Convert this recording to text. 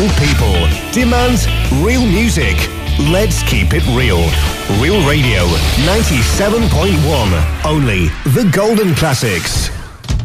real people, demands real music. Let's keep it real. Real Radio 97.1. Only the golden classics.